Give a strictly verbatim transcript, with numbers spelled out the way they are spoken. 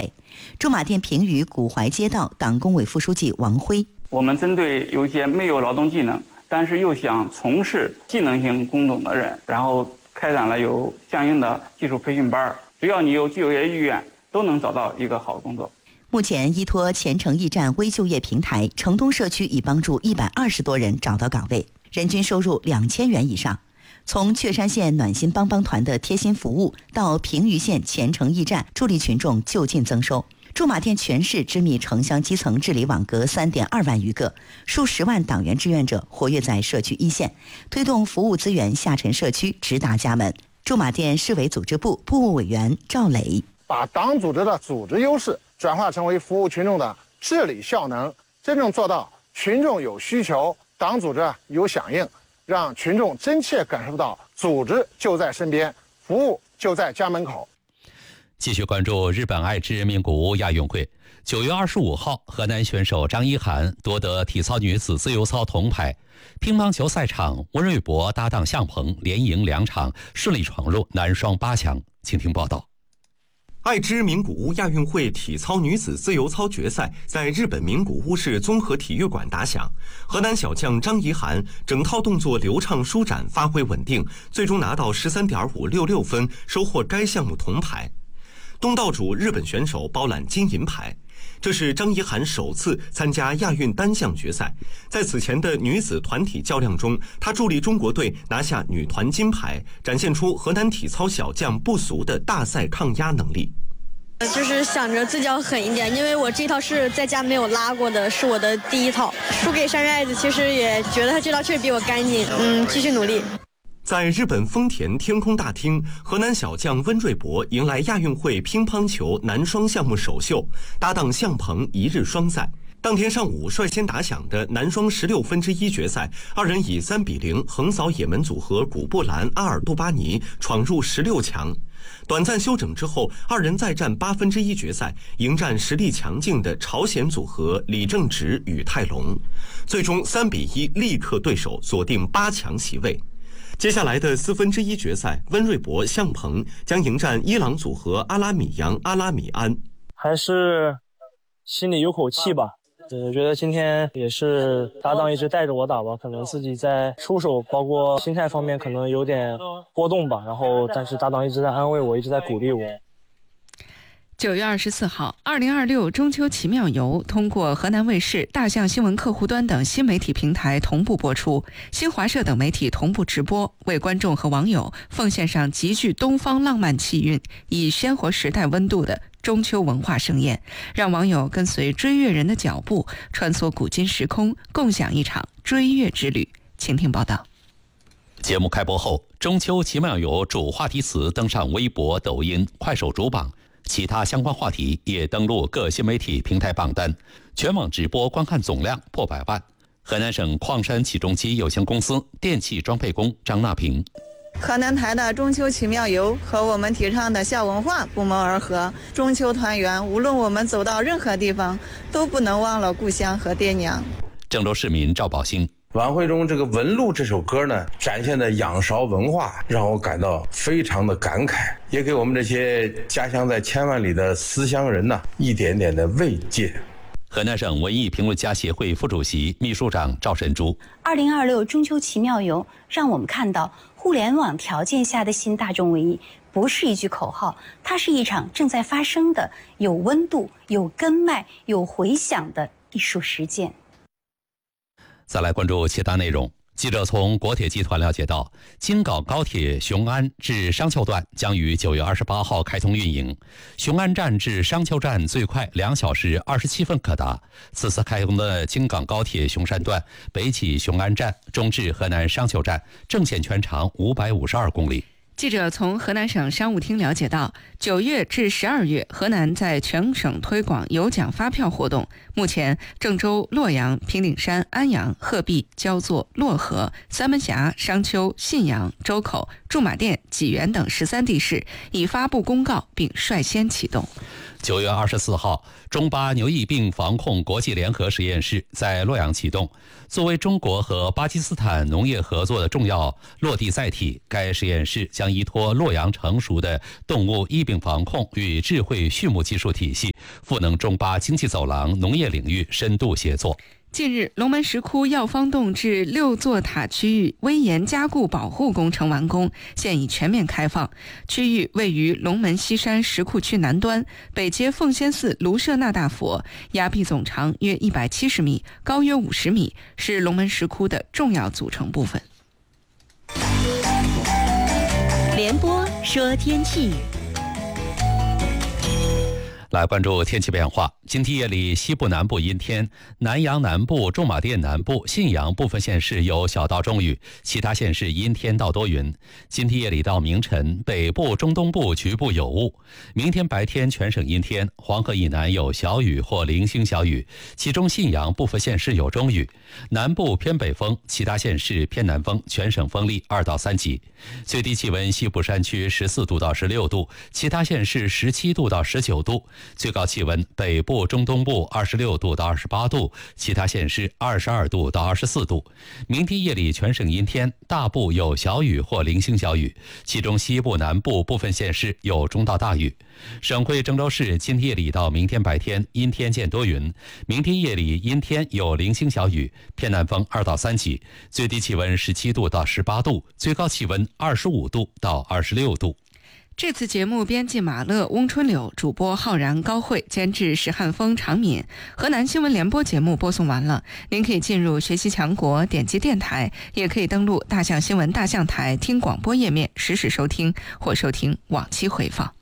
配。驻马店平舆古槐街道党工委副书记王辉： 我们针对有一些没有劳动技能，但是又想从事技能性工种的人，然后开展了有相应的技术培训班，只要你有就业意愿，都能找到一个好工作。 目前依托前程驿站微就业平台，城东社区已帮助一百二十多人找到岗位，人均收入两千元以上。从确山县暖心帮帮团的贴心服务，到平舆县前程驿站助力群众就近增收，驻马店全市织密城乡基层治理网格三点二万余个，数十万党员志愿者活跃在社区一线，推动服务资源下沉社区，直达家门。驻马店市委组织部部务委员赵磊： 把党组织的组织优势转化成为服务群众的治理效能，真正做到群众有需求，党组织有响应，让群众真切感受到组织就在身边，服务就在家门口。 继续关注日本爱知名古屋亚运会。九月二十五号，河南选手张一涵夺得体操女子自由操铜牌。乒乓球赛场，温瑞博搭档向鹏连赢两场，顺利闯入男双八强。请听报道。 爱知名古屋亚运会体操女子自由操决赛在日本名古屋市综合体育馆打响。河南小将张怡涵整套动作流畅舒展，发挥稳定，最终拿到 十三点五六六分，收获该项目铜牌。东道主日本选手包揽金银牌，这是张怡涵首次参加亚运单项决赛。在此前的女子团体较量中，她助力中国队拿下女团金牌，展现出河南体操小将不俗的大赛抗压能力。 就是想着自己要狠一点，因为我这套是在家没有拉过的，是我的第一套。输给山寨子，其实也觉得他这套确实比我干净，嗯，继续努力。 在日本丰田天空大厅，河南小将温瑞博迎来亚运会乒乓球男双项目首秀，搭档向鹏一日双赛。当天上午率先打响的男双十六分之一决赛，二人以三比零横扫也门组合古布兰阿尔杜巴尼，闯入十六强。短暂休整之后，二人再战八分之一决赛，迎战实力强劲的朝鲜组合李正直与泰隆，最终三比一力克对手，锁定八强席位。接下来的四分之一决赛，温瑞博、向鹏将迎战伊朗组合阿拉米扬、阿拉米安。 还是心里有口气吧。我觉得今天也是搭档一直带着我打吧，可能自己在出手包括心态方面可能有点波动吧，然后但是搭档一直在安慰我，一直在鼓励我。 九月二十四号，二零二六中秋奇妙游通过河南卫视、大象新闻客户端等新媒体平台同步播出，新华社等媒体同步直播，为观众和网友奉献上极具东方浪漫气韵、以鲜活时代温度的中秋文化盛宴，让网友跟随追月人的脚步，穿梭古今时空，共享一场追月之旅。请听报道。 节目开播后，中秋奇妙游主话题词登上微博、抖音、快手主榜，其他相关话题也登陆各新媒体平台榜单，全网直播观看总量破百万。河南省矿山起重机有限公司电气装配工张娜平： 河南台的中秋奇妙游和我们提倡的孝文化不谋而合。中秋团圆，无论我们走到任何地方，都不能忘了故乡和爹娘。 郑州市民赵宝兴： 晚会中这个《文路》这首歌呢，展现的仰韶文化让我感到非常的感慨，也给我们这些家乡在千万里的思乡人呢、啊、一点点的慰藉。 河南省文艺评论家协会副主席、秘书长赵神珠： 二零二六中秋奇妙游让我们看到互联网条件下的新大众文艺不是一句口号，它是一场正在发生的有温度、有根脉、有回响的艺术实践。 再来关注其他内容。记者从国铁集团了解到，京港高铁雄安至商丘段将于九月二十八号开通运营。雄安站至商丘站最快两小时二十七分可达。此次开通的京港高铁雄山段，北起雄安站，中至河南商丘站，正线全长五百五十二公里。 记者从河南省商务厅了解到，九月至十二月，河南在全省推广有奖发票活动。目前，郑州、洛阳、平顶山、安阳、鹤壁、焦作、漯河、三门峡、商丘、信阳、周口、驻马店、济源等十三地市已发布公告并率先启动。 九月二十四号，中巴牛疫病防控国际联合实验室在洛阳启动。作为中国和巴基斯坦农业合作的重要落地载体，该实验室将依托洛阳成熟的动物疫病防控与智慧畜牧技术体系， 赋能中巴经济走廊农业领域深度协作。 近日，龙门石窟药方洞至六座塔区域危岩加固保护工程完工，现已全面开放。区域位于龙门西山石窟区南端，北接奉先寺卢舍那大佛，崖壁总长约一百七十米，高约五十米，是龙门石窟的重要组成部分。 联播说天气。 来关注天气变化。今天夜里西部南部阴天，南阳南部、驻马店南部、信阳部分县市有小到中雨，其他县市阴天到多云。今天夜里到明晨，北部、中东部局部有雾。明天白天全省阴天，黄河以南有小雨或零星小雨，其中信阳部分县市有中雨。南部偏北风，其他县市偏南风，全省风力二到三级。最低气温西部山区十四度到十六度，其他县市十七度到十九度。最高气温北部、中东部二十六度到二十八度，其他县市二十二度到二十四度。明天夜里全省阴天，大部有小雨或零星小雨，其中西部、南部部分县市有中到大雨。省会郑州市今天夜里到明天白天阴天见多云，明天夜里阴天有零星小雨，偏南风二到三级，最低气温十七度到十八度，最高气温二十五度到二十六度。 这次节目编辑马乐、翁春柳，主播浩然、高慧，监制石汉峰、常敏。河南新闻联播节目播送完了，您可以进入学习强国，点击电台，也可以登录大象新闻大象台听广播页面实时收听或收听往期回放。